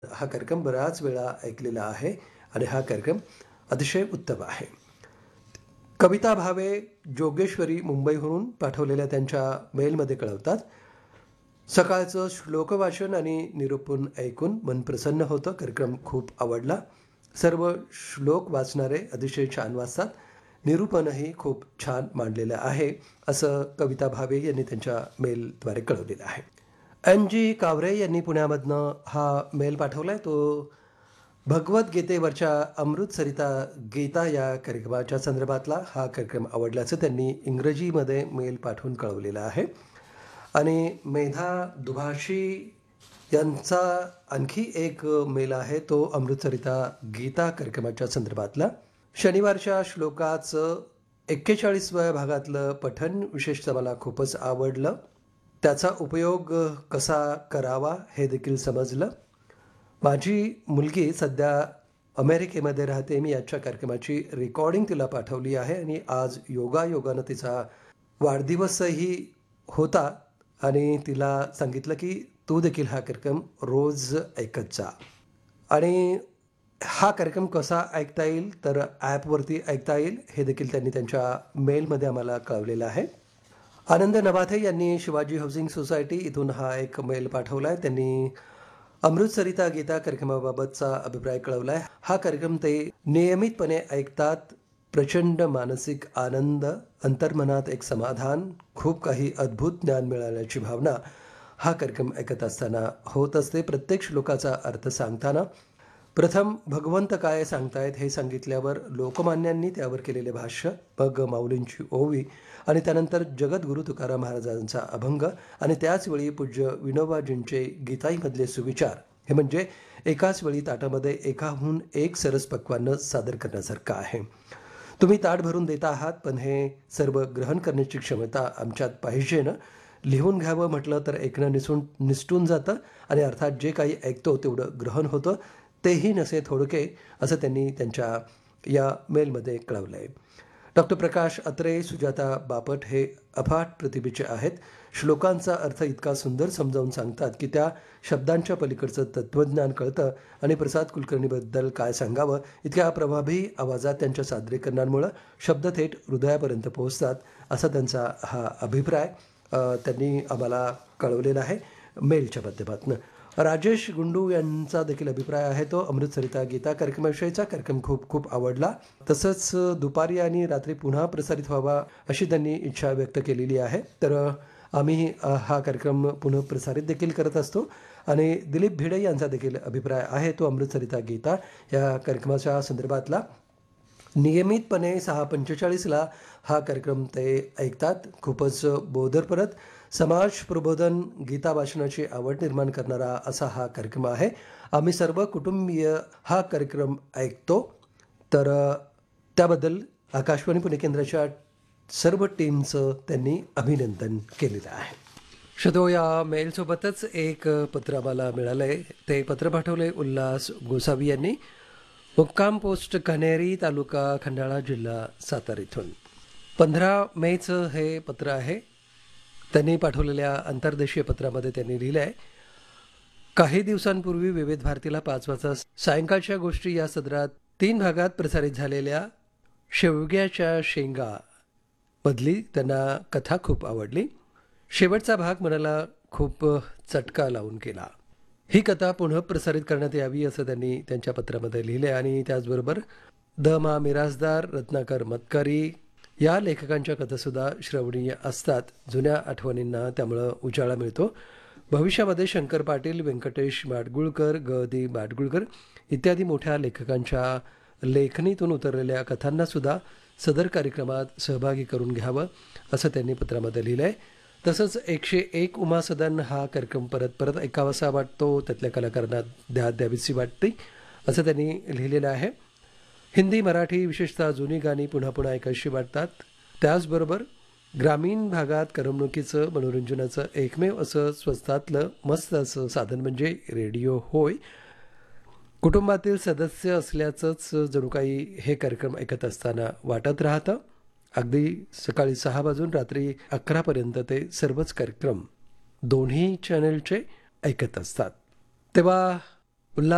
हा कार्यक्रम बऱ्याच वेळा ऐकलेला आहे आणि हा कार्यक्रम अतिशय उत्तम आहे. कविता भावे जोगेश्वरी मुंबईहून पाठवलेल्या त्यांच्या मेलमध्ये कळवतात, सकाळचं श्लोकवाचन आणि निरूपण ऐकून मन प्रसन्न होतं. कार्यक्रम खूप आवडला. सर्व श्लोक वाचणारे अतिशय छान वाचतात. निरूपणही खूप छान मांडलेलं आहे, असं कविता भावे यांनी त्यांच्या मेलद्वारे कळवलेलं आहे. एन जी कावरे यांनी पुण्यामधनं हा मेल पाठवला आहे. तो भगवद्गीतेवरच्या अमृतसरिता गीता या कार्यक्रमाच्या संदर्भातला हा कार्यक्रम आवडल्याचं त्यांनी इंग्रजीमध्ये मेल पाठवून कळवलेलं आहे. आणि मेधा दुभाषी यांचा आणखी एक मेल आहे, तो अमृतसरिता गीता कार्यक्रमाच्या संदर्भातला. शनिवारच्या श्लोकाचं 41व्या भागातलं पठण विशेषतः मला खूपच आवडलं. त्याचा उपयोग कसा करावा हे देखील समजलं. माझी मुलगी सध्या अमेरिकेमध्ये राहते. मी याच्या कार्यक्रमाची रेकॉर्डिंग तिला पाठवली आहे आणि आज योगायोगानं तिचा वाढदिवसही होता आणि तिला सांगितलं की तू देखील हा कार्यक्रम रोज ऐकत जा. आणि हा कार्यक्रम कसा ऐकता येईल, तर ॲपवरती ऐकता येईल हे देखील त्यांनी त्यांच्या मेलमध्ये आम्हाला कळवलेलं आहे. आनंद नवाथे यांनी शिवाजी हाऊसिंग सोसायटी इथून हा एक मेल पाठवला आहे. त्यांनी अमृतसरिता गीता कार्यक्रमाबाबतचा अभिप्राय कळवला आहे. हा कार्यक्रम ते नियमितपणे ऐकतात. प्रचंड मानसिक आनंद, अंतर्मनात एक समाधान, खूप काही अद्भुत ज्ञान मिळाल्याची भावना हा कार्यक्रम ऐकत असताना होत असते. प्रत्येक श्लोकाचा अर्थ सांगताना प्रथम भगवंत काय सांगतायत हे सांगितल्यावर लोकमान्यांनी त्यावर केलेले भाष्य, मग माऊलींची ओवी आणि त्यानंतर जगद्गुरू तुकाराम महाराजांचा अभंग आणि त्याचवेळी पूज्य विनोबाजींचे गीताईमधले सुविचार, हे म्हणजे एकाच वेळी ताटामध्ये एकाहून एक सरस पक्वानं सादर करण्यासारखं आहे. तुम्ही ताट भरून देता आहात, पण हे सर्व ग्रहण करण्याची क्षमता आमच्यात पाहिजे ना. लिहून घ्यावं म्हटलं तर ऐकणं निसटून जातं आणि अर्थात जे काही ऐकतो तेवढं ग्रहण होतं, तेही नसे थोडके, असं त्यांनी त्यांच्या या मेलमध्ये कळवलं आहे. डॉक्टर प्रकाश अत्रे, सुजाता बापट हे अफाट प्रतिभेचे आहेत. श्लोकांचा अर्थ इतका सुंदर समजावून सांगतात की त्या शब्दांच्या पलीकडचं तत्त्वज्ञान कळतं. आणि प्रसाद कुलकर्णीबद्दल काय सांगावं, इतक्या प्रभावी आवाजात त्यांच्या सादरीकरणांमुळं शब्द थेट हृदयापर्यंत पोहोचतात, असा त्यांचा हा अभिप्राय त्यांनी आम्हाला कळवलेला आहे मेलच्या माध्यमातून. राजेश गुंडू यांचा देखील अभिप्राय आहे, तो अमृतसरिता गीता कार्यक्रमाविषयीचा. कार्यक्रम खूप खूप आवडला. तसंच दुपारी आणि रात्री पुन्हा प्रसारित व्हावा अशी त्यांनी इच्छा व्यक्त केलेली आहे. तर आम्ही हा कार्यक्रम पुन्हा प्रसारित देखील करत असतो. आणि दिलीप भिडे यांचा देखील अभिप्राय आहे, तो अमृतसरिता गीता या कार्यक्रमाच्या संदर्भातला. नियमितपणे 6:45ला हा कार्यक्रम ते ऐकतात. खूपच बोधरपरत, समाज प्रबोधन, गीता वाचनाची आवड निर्माण करणारा असा हा कार्यक्रम आहे. आम्ही सर्व कुटुंबीय हा कार्यक्रम ऐकतो. तर त्याबद्दल आकाशवाणी पुणे केंद्राच्या सर्व टीमचं त्यांनी अभिनंदन केलेलं आहे. शतो या मेलसोबतच एक पत्र आम्हाला मिळालं आहे. ते पत्र पाठवले उल्हास गोसावी यांनी, मुक्काम पोस्ट कन्हेरी, तालुका खंडाळा, जिल्हा सातारा इथून. 15 मेचं हे पत्र आहे. त्यांनी पाठवलेल्या अंतर्देशीय पत्रामध्ये त्यांनी लिहिलं आहे, काही दिवसांपूर्वी विविध भारतीला 5 वाजता सायंकाळच्या गोष्टी या सदरात 3 भागात प्रसारित झालेल्या शेवग्याच्या शेंगा मधली त्यांना कथा खूप आवडली. शेवटचा भाग मनाला खूप चटका लावून गेला. ही कथा पुन्हा प्रसारित करण्यात यावी असं त्यांनी त्यांच्या पत्रामध्ये लिहिले. आणि त्याचबरोबर द मा मिरासदार, रत्नाकर मतकरी या लेखकांच्या कथासुद्धा श्रवणीय असतात. जुन्या आठवणींना त्यामुळं उजाळा मिळतो. भविष्यामध्ये शंकर पाटील, व्यंकटेश माडगुळकर, ग दी माडगुळकर इत्यादी मोठ्या लेखकांच्या लेखणीतून उतरलेल्या कथांनासुद्धा सदर कार्यक्रमात सहभागी करून घ्यावं असं त्यांनी पत्रामध्ये लिहिलं आहे. तसंच 101 उमा सदन हा कार्यक्रम परत परत ऐकावासा वाटतो, त्यातल्या कलाकारांना द्यावीशी वाटते असं त्यांनी लिहिलेलं आहे. हिंदी, मराठी, विशेषतः जुनी गाणी पुन्हा पुन्हा ऐकावीशी वाटतात. त्याचबरोबर ग्रामीण भागात करमणुकीचं, मनोरंजनाचं एकमेव असं स्वस्तातलं मस्त असं साधन म्हणजे रेडिओ होय. कुटुंबातील सदस्य असल्याचंच जणू काही हे कार्यक्रम ऐकत असताना वाटत राहतं. अगदी सकाळी 6 वाजून रात्री 11पर्यंत ते सर्वच कार्यक्रम दोन्ही चॅनलचे ऐकत असतात. तेव्हा